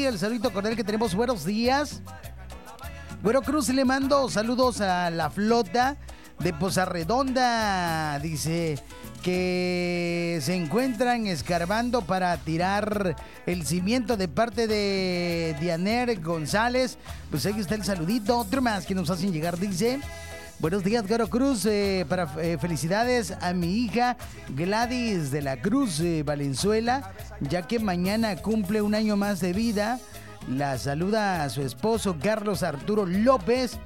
aquí el saludito cordial que tenemos. Buenos días. Güero Cruz, le mando saludos a la flota de Poza Redonda. Dice que se encuentran escarbando para tirar el cimiento de parte de Dianer González. Pues ahí está el saludito. Otro más que nos hacen llegar, dice: buenos días, Güero Cruz. Felicidades a mi hija Gladys de la Cruz Valenzuela, ya que mañana cumple un año más de vida. La saluda a su esposo Carlos Arturo López.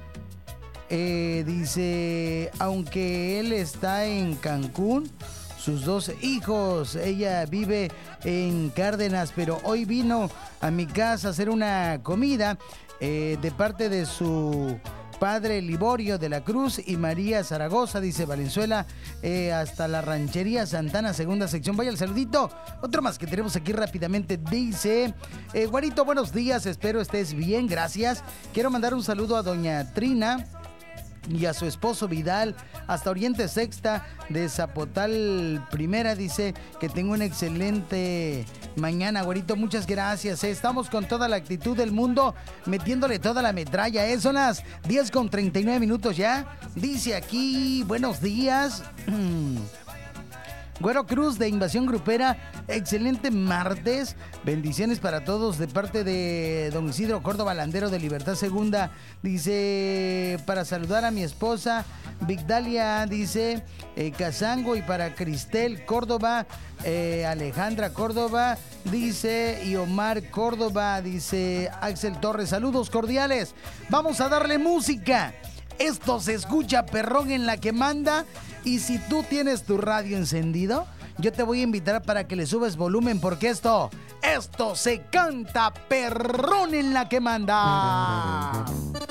Dice, aunque él está en Cancún, sus 2 hijos, ella vive en Cárdenas, pero hoy vino a mi casa a hacer una comida de parte de su padre Liborio de la Cruz y María Zaragoza, dice Valenzuela, hasta la ranchería Santana, segunda sección. Vaya el saludito. Otro más que tenemos aquí rápidamente, dice: Guarito, buenos días, espero estés bien, gracias. Quiero mandar un saludo a doña Trina y a su esposo Vidal, hasta Oriente Sexta de Zapotal Primera. Dice que tengo una excelente mañana, güerito, muchas gracias. Estamos con toda la actitud del mundo, metiéndole toda la metralla. Son las 10:39 ya. Dice aquí, buenos días. Güero Cruz de Invasión Grupera, excelente martes, bendiciones para todos de parte de don Isidro Córdoba Landero de Libertad Segunda. Dice, para saludar a mi esposa Vigdalia, dice, Cazango, y para Cristel Córdoba, Alejandra Córdoba, dice, y Omar Córdoba, dice Axel Torres, saludos cordiales. Vamos a darle música. Esto se escucha perrón en la que manda. Y si tú tienes tu radio encendido, yo te voy a invitar para que le subes volumen, porque esto se canta perrón en la que manda.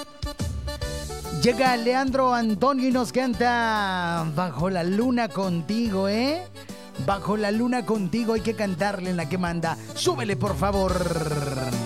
Llega Leandro Antonio y nos canta Bajo la Luna Contigo, Bajo la Luna Contigo, hay que cantarle en la que manda. Súbele, por favor.